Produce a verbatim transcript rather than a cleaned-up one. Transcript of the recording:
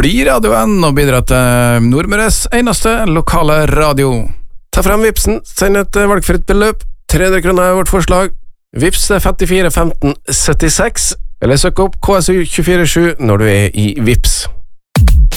bli radioen og bidra til Nordmøres eneste lokale radio. Ta frem Vipsen, send et valgfritt beløp. tre hundre kroner er vårt forslag. Vips er femtifire femten syttiseks, eller søk opp K S U to fire sju når du er i Vips.